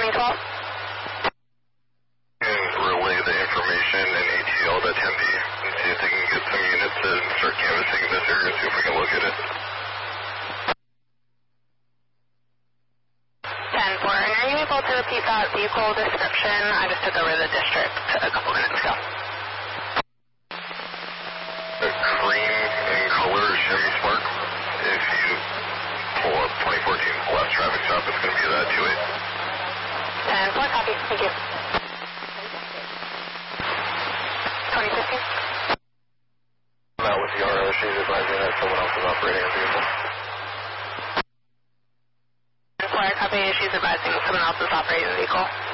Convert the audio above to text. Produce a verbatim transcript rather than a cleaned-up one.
twenty twelve. And relay the information and A T L to Tempe and see if they can get some units and start canvassing this area and see if we can locate it. ten four, and are you able to repeat that vehicle description? I just took over the district a couple minutes ago. A cream in color Chevy Spark. If you pull up twenty fourteen last traffic stop, it's going to be that two eight. ten four, copy. Thank you. twenty fifteen. I'm out with the R O. She's advising that someone else is operating a vehicle. ten four, copy. She's advising someone else is operating the vehicle.